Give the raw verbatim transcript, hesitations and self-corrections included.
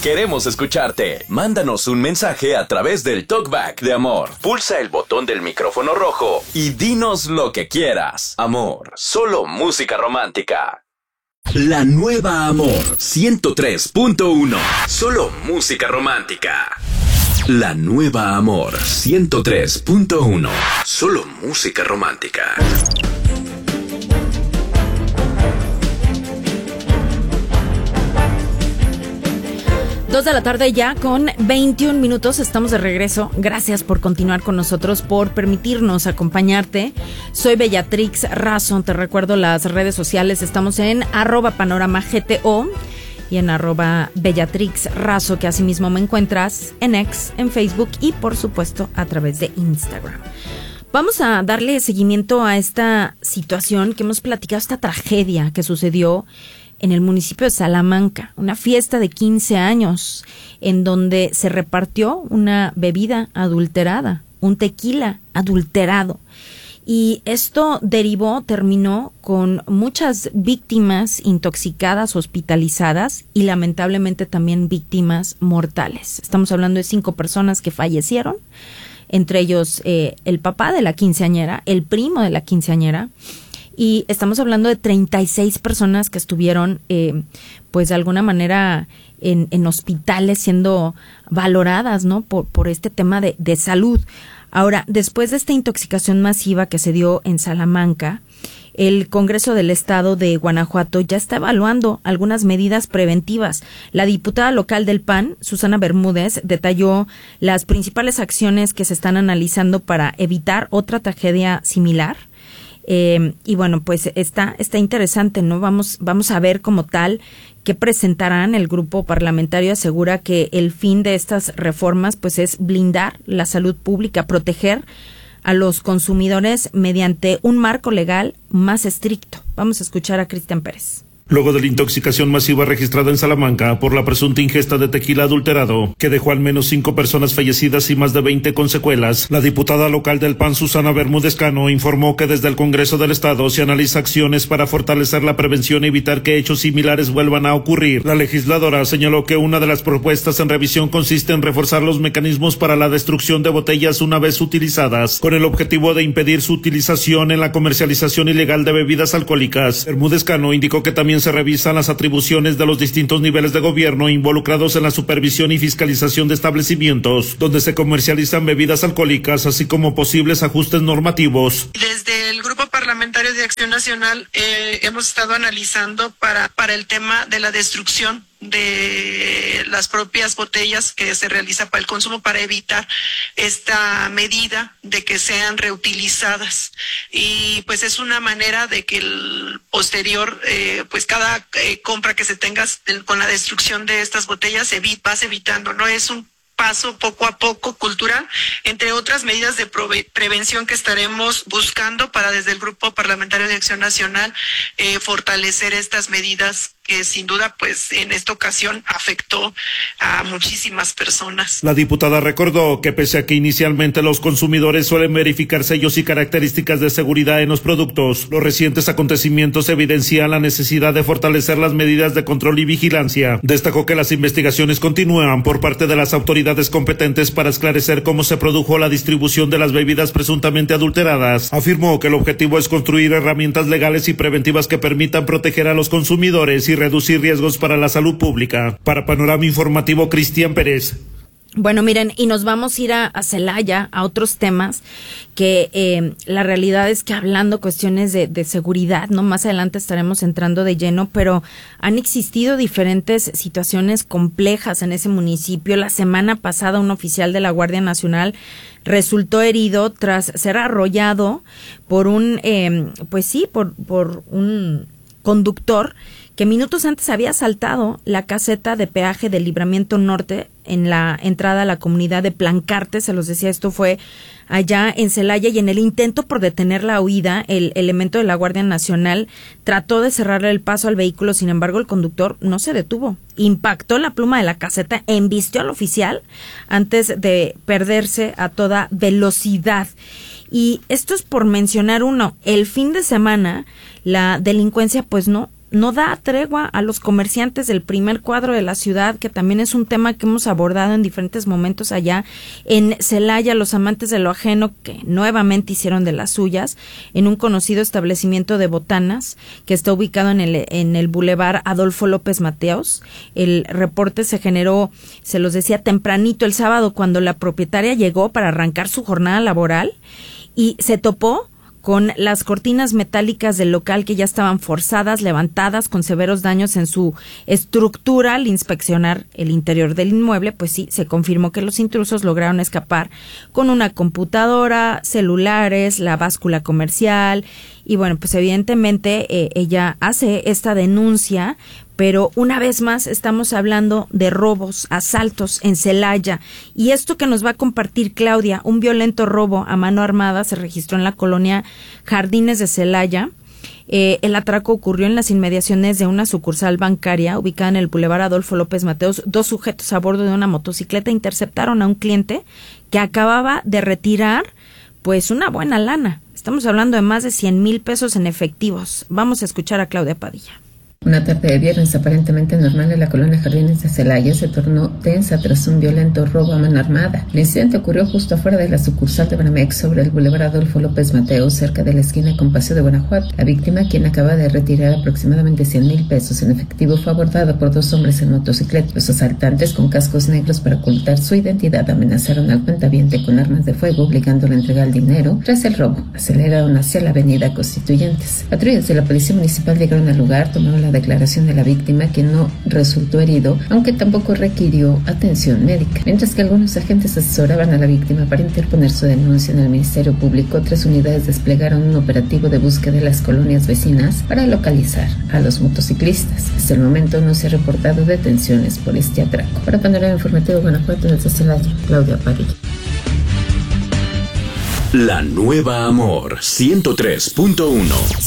Queremos escucharte. Mándanos un mensaje a través del Talkback de Amor. Pulsa el botón del micrófono rojo y dinos lo que quieras. Amor, solo música romántica. La nueva Amor ciento tres punto uno. Solo música romántica. La nueva Amor ciento tres punto uno. Solo música romántica. Dos de la tarde ya con veintiún minutos, estamos de regreso. Gracias por continuar con nosotros, por permitirnos acompañarte. Soy Bellatrix Razo, te recuerdo las redes sociales, estamos en arroba panorama G T O y en arroba Bellatrix Razo, que asimismo me encuentras en X, en Facebook y por supuesto a través de Instagram. Vamos a darle seguimiento a esta situación que hemos platicado, esta tragedia que sucedió en el municipio de Salamanca, una fiesta de quince años en donde se repartió una bebida adulterada, un tequila adulterado. Y esto derivó, terminó con muchas víctimas intoxicadas, hospitalizadas y lamentablemente también víctimas mortales. Estamos hablando de cinco personas que fallecieron, entre ellos eh, el papá de la quinceañera, el primo de la quinceañera. Y estamos hablando de treinta y seis personas que estuvieron, eh, pues de alguna manera, en, en hospitales siendo valoradas, ¿no? Por, por este tema de, de salud. Ahora, después de esta intoxicación masiva que se dio en Salamanca, el Congreso del Estado de Guanajuato ya está evaluando algunas medidas preventivas. La diputada local del P A N, Susana Bermúdez, detalló las principales acciones que se están analizando para evitar otra tragedia similar. Eh, y bueno, pues está, está interesante, ¿no? Vamos, vamos a ver como tal qué presentarán. El grupo parlamentario asegura que el fin de estas reformas pues es blindar la salud pública, proteger a los consumidores mediante un marco legal más estricto. Vamos a escuchar a Cristian Pérez. Luego de la intoxicación masiva registrada en Salamanca por la presunta ingesta de tequila adulterado, que dejó al menos cinco personas fallecidas y más de veinte con secuelas, la diputada local del P A N, Susana Bermúdez Cano, informó que desde el Congreso del Estado se analiza acciones para fortalecer la prevención y evitar que hechos similares vuelvan a ocurrir. La legisladora señaló que una de las propuestas en revisión consiste en reforzar los mecanismos para la destrucción de botellas una vez utilizadas, con el objetivo de impedir su utilización en la comercialización ilegal de bebidas alcohólicas. Bermúdez Cano indicó que también se revisan las atribuciones de los distintos niveles de gobierno involucrados en la supervisión y fiscalización de establecimientos donde se comercializan bebidas alcohólicas, así como posibles ajustes normativos. Desde el Grupo Parlamentario de Acción Nacional eh, hemos estado analizando para, para el tema de la destrucción de las propias botellas que se realiza para el consumo, para evitar esta medida de que sean reutilizadas. Y pues es una manera de que el posterior, eh, pues cada eh, compra que se tenga con la destrucción de estas botellas se evi- vas evitando, ¿no? Es un paso poco a poco cultural, entre otras medidas de prove- prevención que estaremos buscando para desde el Grupo Parlamentario de Acción Nacional eh, fortalecer estas medidas que sin duda pues en esta ocasión afectó a muchísimas personas. La diputada recordó que pese a que inicialmente los consumidores suelen verificar sellos y características de seguridad en los productos, los recientes acontecimientos evidencian la necesidad de fortalecer las medidas de control y vigilancia. Destacó que las investigaciones continúan por parte de las autoridades competentes para esclarecer cómo se produjo la distribución de las bebidas presuntamente adulteradas. Afirmó que el objetivo es construir herramientas legales y preventivas que permitan proteger a los consumidores y reducir riesgos para la salud pública. Para Panorama Informativo, Cristian Pérez. Bueno, miren, y nos vamos a ir a, a Celaya, a otros temas que eh, la realidad es que hablando cuestiones de, de seguridad, ¿no? Más adelante estaremos entrando de lleno, pero han existido diferentes situaciones complejas en ese municipio. La semana pasada un oficial de la Guardia Nacional resultó herido tras ser arrollado por un, eh, pues sí, por, por un conductor que minutos antes había saltado la caseta de peaje del Libramiento Norte en la entrada a la comunidad de Plancarte. Se los decía, esto fue allá en Celaya, y en el intento por detener la huida, el elemento de la Guardia Nacional trató de cerrarle el paso al vehículo. Sin embargo, el conductor no se detuvo, impactó la pluma de la caseta, embistió al oficial antes de perderse a toda velocidad. Y esto es por mencionar uno. El fin de semana la delincuencia pues no no da tregua a los comerciantes del primer cuadro de la ciudad, que también es un tema que hemos abordado en diferentes momentos allá en Celaya, los amantes de lo ajeno que nuevamente hicieron de las suyas en un conocido establecimiento de botanas que está ubicado en el, en el Boulevard Adolfo López Mateos. El reporte se generó, se los decía, tempranito el sábado, cuando la propietaria llegó para arrancar su jornada laboral y se topó con las cortinas metálicas del local que ya estaban forzadas, levantadas, con severos daños en su estructura. Al inspeccionar el interior del inmueble, pues sí, se confirmó que los intrusos lograron escapar con una computadora, celulares, la báscula comercial, y bueno, pues evidentemente eh, ella hace esta denuncia, pero una vez más estamos hablando de robos, asaltos en Celaya, y esto que nos va a compartir Claudia, un violento robo a mano armada se registró en la colonia Jardines de Celaya. Eh, el atraco ocurrió en las inmediaciones de una sucursal bancaria ubicada en el Boulevard Adolfo López Mateos. Dos sujetos a bordo de una motocicleta interceptaron a un cliente que acababa de retirar pues una buena lana. Estamos hablando de más de cien mil pesos en efectivos. Vamos a escuchar a Claudia Padilla. Una tarde de viernes aparentemente normal en la colonia Jardines de Celaya se tornó tensa tras un violento robo a mano armada. El incidente ocurrió justo afuera de la sucursal de Banamex sobre el Boulevard Adolfo López Mateos, cerca de la esquina con Paseo de Guanajuato. La víctima, quien acaba de retirar aproximadamente cien mil pesos en efectivo, fue abordada por dos hombres en motocicleta. Los asaltantes, con cascos negros para ocultar su identidad, amenazaron al cuentaviente con armas de fuego, obligándolo a entregar el dinero. Tras el robo, aceleraron hacia la avenida Constituyentes. Patrullas de la Policía Municipal llegaron al lugar, tomaron la declaración de la víctima, quien no resultó herido, aunque tampoco requirió atención médica. Mientras que algunos agentes asesoraban a la víctima para interponer su denuncia en el Ministerio Público, tres unidades desplegaron un operativo de búsqueda de las colonias vecinas para localizar a los motociclistas. Hasta el momento no se ha reportado detenciones por este atraco. Para Panorama Informativo Guanajuato, desde Celaya, Claudia Padilla. La nueva Amor ciento tres punto uno.